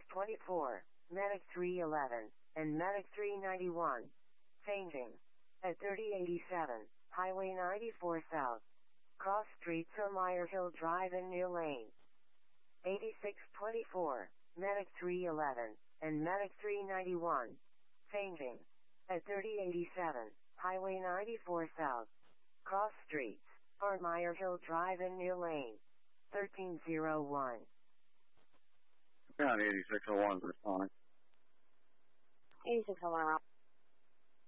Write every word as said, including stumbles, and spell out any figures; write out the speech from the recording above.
twenty-four, Medic three eleven, and Medic three ninety-one. Changing. At thirty eighty-seven, Highway ninety-four South. Cross streets on Myer Hill Drive in New Lane. eighty-six twenty-four, Medic three eleven, and Medic three ninety-one. Changing. At thirty eighty-seven, Highway ninety-four South. Cross streets on Myer Hill Drive in New Lane. thirteen oh one. County eighty-six oh one responding. eighty-six oh one.